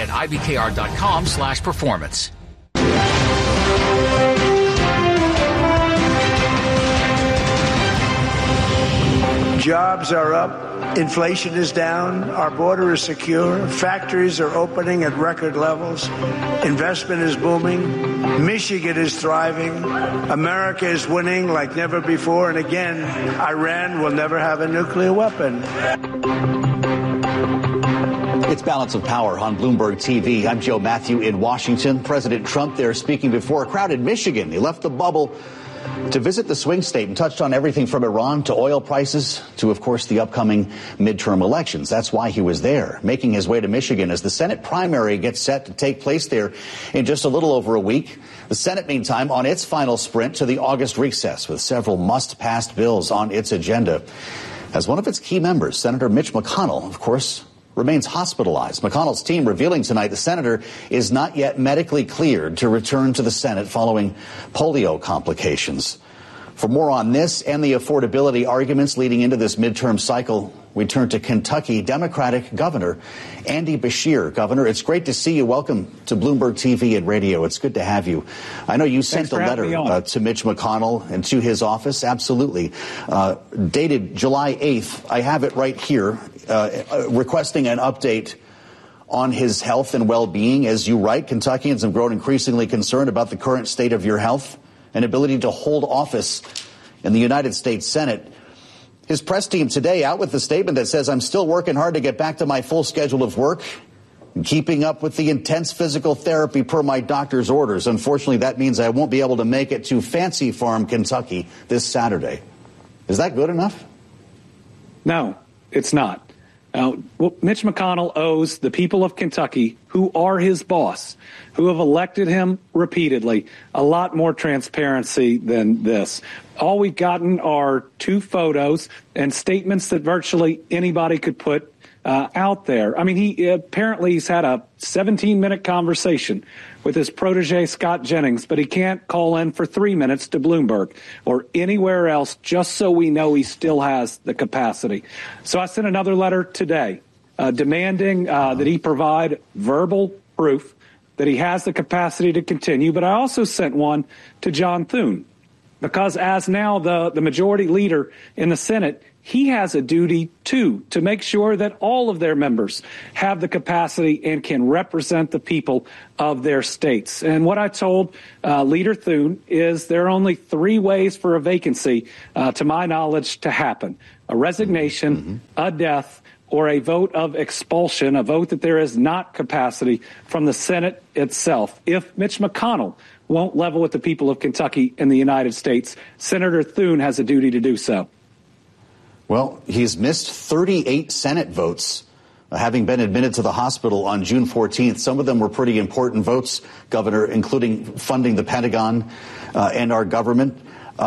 at ibkr.com/performance. Jobs are up. Inflation is down. Our border is secure. Factories are opening at record levels. Investment is booming. Michigan is thriving. America is winning like never before. And again, Iran will never have a nuclear weapon. It's Balance of Power on Bloomberg TV. I'm Joe Matthew in Washington. President Trump there speaking before a crowd in Michigan. He left the bubble to visit the swing state and touched on everything from Iran to oil prices to, of course, the upcoming midterm elections. That's why he was there, making his way to Michigan as the Senate primary gets set to take place there in just a little over a week. The Senate, meantime, on its final sprint to the August recess with several must-pass bills on its agenda. As one of its key members, Senator Mitch McConnell, of course, remains hospitalized. McConnell's team revealing tonight the senator is not yet medically cleared to return to the Senate following polio complications. For more on this and the affordability arguments leading into this midterm cycle, we turn to Kentucky Democratic Governor Andy Beshear. Governor, it's great to see you. Welcome to Bloomberg TV and radio. It's good to have you. I know you sent a letter to Mitch McConnell and to his office. Absolutely. Dated July 8th. I have it right here, requesting an update on his health and well-being. As you write, Kentuckians have grown increasingly concerned about the current state of your health and ability to hold office in the United States Senate. His press team today out with the statement that says, I'm still working hard to get back to my full schedule of work and keeping up with the intense physical therapy per my doctor's orders. Unfortunately, that means I won't be able to make it to Fancy Farm, Kentucky this Saturday. Is that good enough? No, it's not. Mitch McConnell owes the people of Kentucky, who are his boss, who have elected him repeatedly, a lot more transparency than this. All we've gotten are two photos and statements that virtually anybody could put out there. I mean, he's had a 17-minute conversation with his protege, Scott Jennings, but he can't call in for 3 minutes to Bloomberg or anywhere else just so we know he still has the capacity. So I sent another letter today demanding that he provide verbal proof that he has the capacity to continue. But I also sent one to John Thune, because as now the majority leader in the Senate, he has a duty, too, to make sure that all of their members have the capacity and can represent the people of their states. And what I told Leader Thune is there are only three ways for a vacancy, to my knowledge, to happen: a resignation, a death, or a vote of expulsion, a vote that there is not capacity from the Senate itself. If Mitch McConnell won't level with the people of Kentucky and the United States, Senator Thune has a duty to do so. Well, he's missed 38 Senate votes, having been admitted to the hospital on June 14th. Some of them were pretty important votes, Governor, including funding the Pentagon and our government.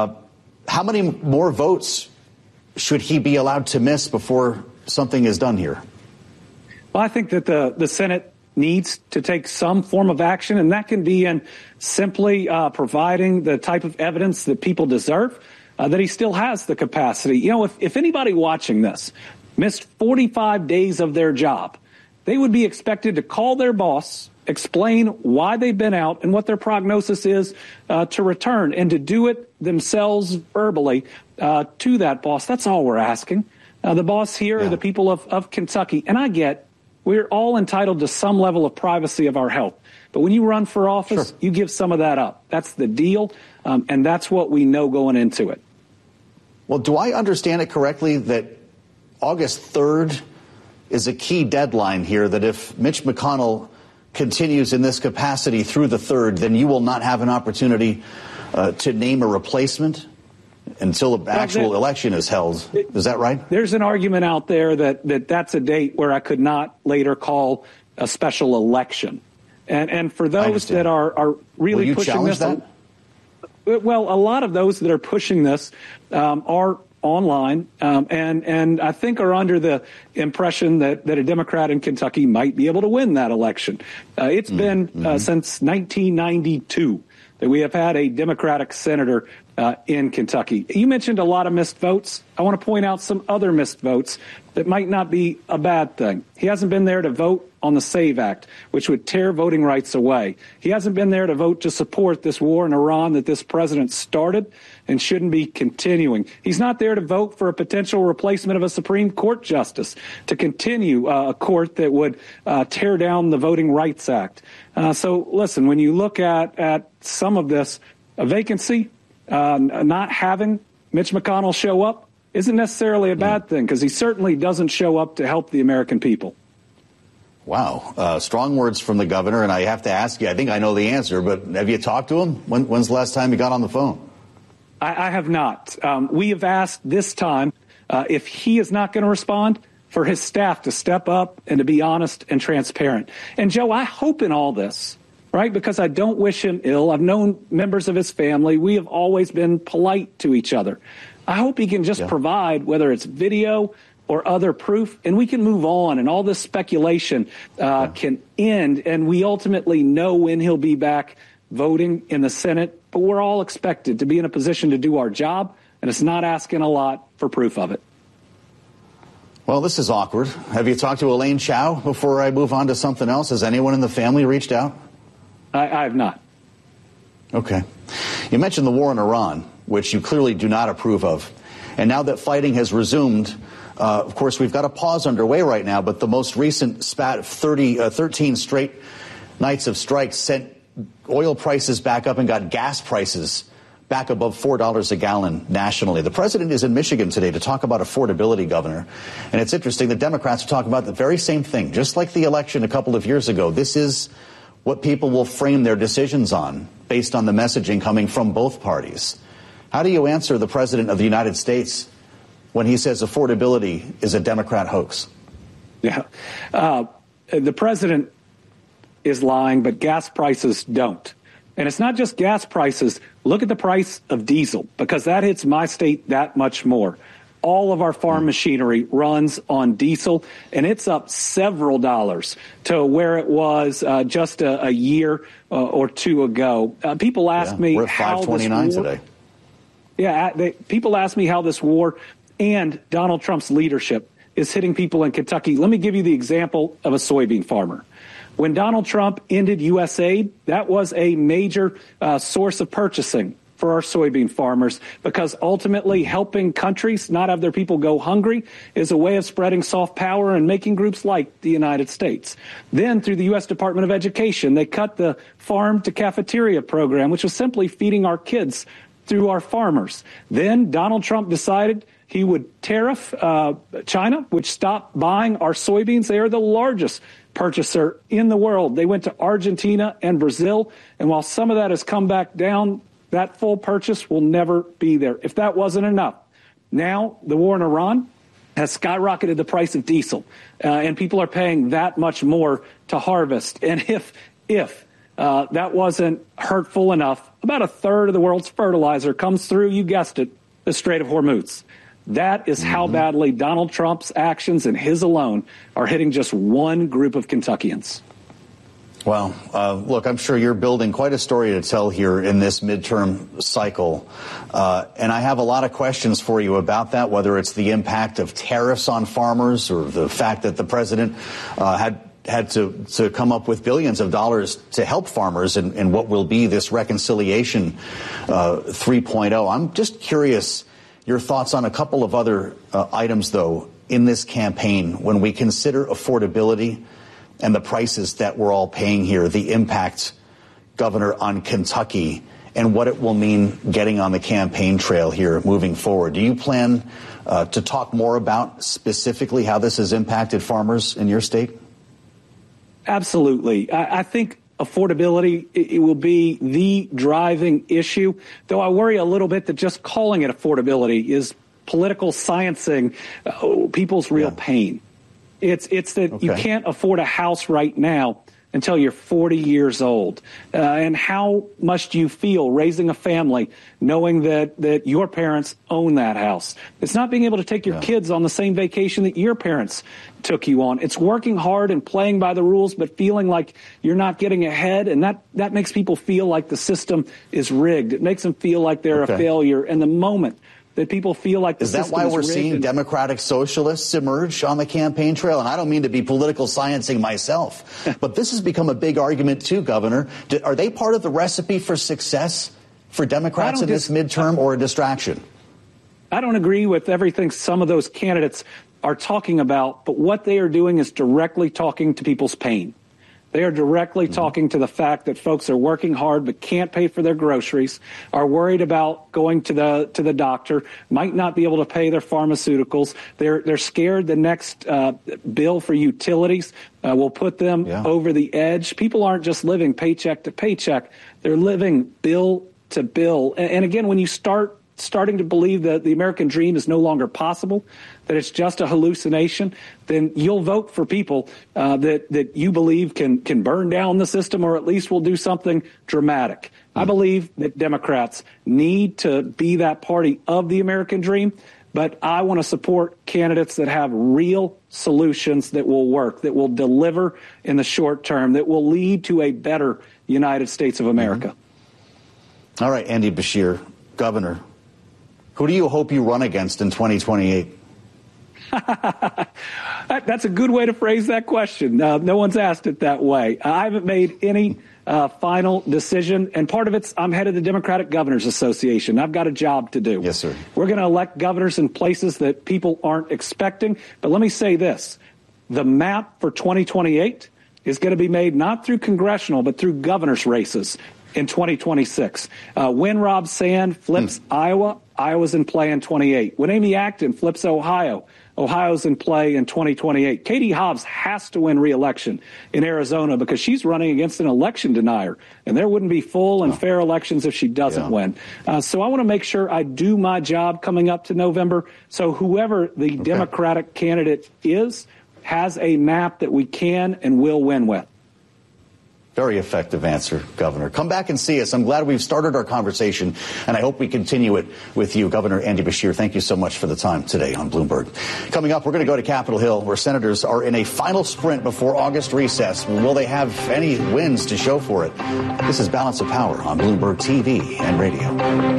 How many more votes should he be allowed to miss before something is done here? Well, I think that the Senate needs to take some form of action, and that can be in simply providing the type of evidence that people deserve, that he still has the capacity. You know, if anybody watching this missed 45 days of their job, they would be expected to call their boss, explain why they've been out and what their prognosis is to return, and to do it themselves verbally to that boss. That's all we're asking. The boss here are the people of Kentucky. And I get we're all entitled to some level of privacy of our health. But when you run for office, you give some of that up. That's the deal. And that's what we know going into it. Well, do I understand it correctly that August 3rd is a key deadline here, that if Mitch McConnell continues in this capacity through the 3rd, then you will not have an opportunity to name a replacement until the actual election is held? Is that right? There's an argument out there that's a date where I could not later call a special election. And for those that are really pushing this, well, a lot of those that are pushing this are online and I think are under the impression that a Democrat in Kentucky might be able to win that election. It's been since 1992 that we have had a Democratic senator in Kentucky. You mentioned a lot of missed votes. I want to point out some other missed votes that might not be a bad thing. He hasn't been there to vote on the SAVE Act, which would tear voting rights away. He hasn't been there to vote to support this war in Iran that this president started and shouldn't be continuing. He's not there to vote for a potential replacement of a Supreme Court justice to continue a court that would tear down the Voting Rights Act. So listen, when you look at some of this, a vacancy, not having Mitch McConnell show up isn't necessarily a bad thing, because he certainly doesn't show up to help the American people. Wow. Strong words from the governor. And I have to ask you, I think I know the answer, but have you talked to him? When's the last time you got on the phone? I have not. We have asked this time, if he is not going to respond, for his staff to step up and to be honest and transparent. And, Joe, I hope in all this, right, because I don't wish him ill. I've known members of his family. We have always been polite to each other. I hope he can just provide, whether it's video or other proof, and we can move on, and all this speculation can end, and we ultimately know when he'll be back voting in the Senate. But we're all expected to be in a position to do our job, and it's not asking a lot for proof of it. Well, this is awkward. Have you talked to Elaine Chao before I move on to something else? Has anyone in the family reached out? I have not. Okay. You mentioned the war in Iran, which you clearly do not approve of. And now that fighting has resumed, of course, we've got a pause underway right now, but the most recent spat of 13 straight nights of strikes sent oil prices back up and got gas prices back above $4 a gallon nationally. The president is in Michigan today to talk about affordability, Governor. And it's interesting, the Democrats are talking about the very same thing, just like the election a couple of years ago. This is what people will frame their decisions on based on the messaging coming from both parties. How do you answer the president of the United States when he says affordability is a Democrat hoax? Yeah. The president is lying, but gas prices don't. And it's not just gas prices. Look at the price of diesel, because that hits my state that much more. All of our farm machinery runs on diesel, and it's up several dollars to where it was just a year or two ago. People ask me we're at how $5.29 this war, today. Yeah, people ask me how this war and Donald Trump's leadership is hitting people in Kentucky. Let me give you the example of a soybean farmer. When Donald Trump ended USAID, that was a major source of purchasing for our soybean farmers, because ultimately helping countries not have their people go hungry is a way of spreading soft power and making groups like the United States. Then through the U.S. Department of Education, they cut the farm to cafeteria program, which was simply feeding our kids through our farmers. Then Donald Trump decided he would tariff China, which stopped buying our soybeans. They are the largest purchaser in the world. They went to Argentina and Brazil, and while some of that has come back down, that full purchase will never be there. If that wasn't enough, now the war in Iran has skyrocketed the price of diesel, and people are paying that much more to harvest. And if that wasn't hurtful enough, about a third of the world's fertilizer comes through, you guessed it, the Strait of Hormuz. That is how badly Donald Trump's actions and his alone are hitting just one group of Kentuckians. Well, look, I'm sure you're building quite a story to tell here in this midterm cycle. And I have a lot of questions for you about that, whether it's the impact of tariffs on farmers or the fact that the president had to come up with billions of dollars to help farmers in what will be this reconciliation 3.0. I'm just curious your thoughts on a couple of other items, though, in this campaign when we consider affordability and the prices that we're all paying here, the impact, Governor, on Kentucky and what it will mean getting on the campaign trail here moving forward. Do you plan to talk more about specifically how this has impacted farmers in your state? Absolutely. I think affordability, it will be the driving issue, though I worry a little bit that just calling it affordability is political sciencing people's real pain. It's that you can't afford a house right now, until you're 40 years old? And how much do you feel raising a family knowing that your parents own that house? It's not being able to take your kids on the same vacation that your parents took you on. It's working hard and playing by the rules, but feeling like you're not getting ahead. And that makes people feel like the system is rigged. It makes them feel like they're a failure. And the moment that people feel like the system is rigged. Is that why we're seeing Democratic socialists emerge on the campaign trail? And I don't mean to be political sciencing myself, but this has become a big argument too, Governor. Are they part of the recipe for success for Democrats in this midterm, or a distraction? I don't agree with everything some of those candidates are talking about, but what they are doing is directly talking to people's pain. They are directly talking to the fact that folks are working hard but can't pay for their groceries, are worried about going to the doctor, might not be able to pay their pharmaceuticals. They're scared the next bill for utilities will put them over the edge. People aren't just living paycheck to paycheck. They're living bill to bill. And again, when you starting to believe that the American dream is no longer possible, that it's just a hallucination, then you'll vote for people that you believe can burn down the system, or at least will do something dramatic. I believe that Democrats need to be that party of the American dream, but I want to support candidates that have real solutions that will work, that will deliver in the short term, that will lead to a better United States of America. All right, Andy Beshear, Governor, who do you hope you run against in 2028? That's a good way to phrase that question. No one's asked it that way. I haven't made any final decision, and part of it's I'm head of the Democratic Governors Association. I've got a job to do. Yes, sir. We're going to elect governors in places that people aren't expecting. But let me say this. The map for 2028 is going to be made not through congressional, but through governor's races in 2026. When Rob Sand flips Iowa, Iowa's in play in 28. When Amy Acton flips Ohio, Ohio's in play in 2028. Katie Hobbs has to win re-election in Arizona because she's running against an election denier, and there wouldn't be full and fair elections if she doesn't win. So I want to make sure I do my job coming up to November. So whoever the Democratic candidate is has a map that we can and will win with. Very effective answer, Governor. Come back and see us. I'm glad we've started our conversation, and I hope we continue it with you. Governor Andy Beshear, thank you so much for the time today on Bloomberg. Coming up, we're going to go to Capitol Hill, where senators are in a final sprint before August recess. Will they have any wins to show for it? This is Balance of Power on Bloomberg TV and radio.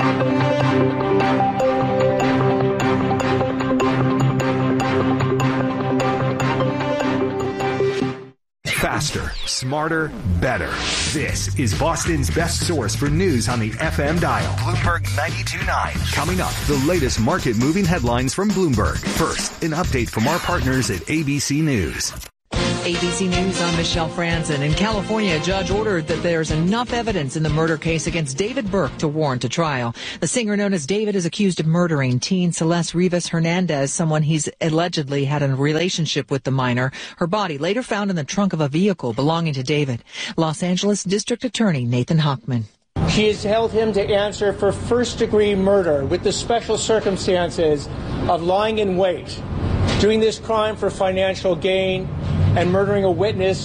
Faster, smarter, better. This is Boston's best source for news on the FM dial. Bloomberg 92.9. Coming up, the latest market-moving headlines from Bloomberg. First, an update from our partners at ABC News. ABC News, I'm Michelle Franzen. In California, a judge ordered that there's enough evidence in the murder case against David Burke to warrant a trial. The singer known as David is accused of murdering teen Celeste Rivas Hernandez, someone he's allegedly had a relationship with the minor. Her body later found in the trunk of a vehicle belonging to David. Los Angeles District Attorney Nathan Hochman. She has held him to answer for first-degree murder with the special circumstances of lying in wait, doing this crime for financial gain, and murdering a witness